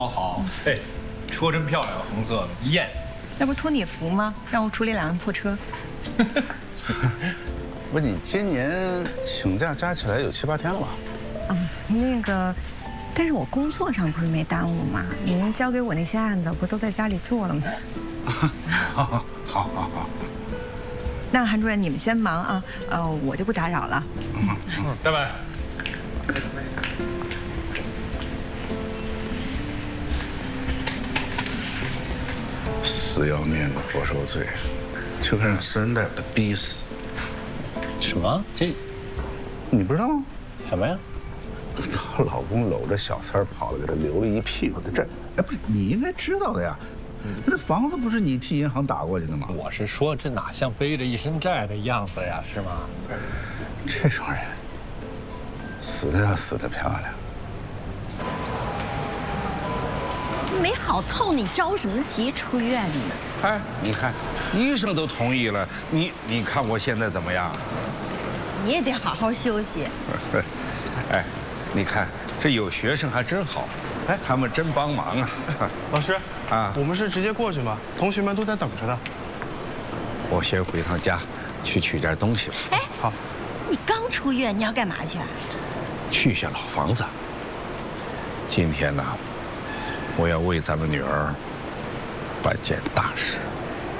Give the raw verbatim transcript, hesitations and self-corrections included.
好，哎，车真漂亮，红色的，一艳。 那不托你福吗？让我处理两辆破车。 不是你今年请假加起来有七八天了吧？ 啊，那个，但是我工作上不是没耽误吗？您交给我那些案子，不是都在家里做了吗？ 好，好，好，好，好。 那韩主任，你们先忙啊，呃，我就不打扰了。 嗯，拜拜。 死要面子活受罪，就该让私人代表的逼死。 什么？这你不知道吗？ 什么呀？ 她老公搂着小三儿跑了，给她留了一屁股的债。哎，不是，你应该知道的呀。那房子不是你替银行打过去的吗？ 我是说，这哪像背着一身债的样子呀，是吗？ 这种人，死的要死得漂亮。 没好透，你着什么急出院呢？ 嗨，你看，医生都同意了，你你看我现在怎么样？ 你也得好好休息。 哎，你看这有学生还真好，哎，他们真帮忙啊。 老师啊， 我们是直接过去吗？同学们都在等着呢。 我先回趟家，去取点东西吧。 哎， 好。 你刚出院，你要干嘛去啊？ 去下老房子。今天呢，我要为咱们女儿办件大事。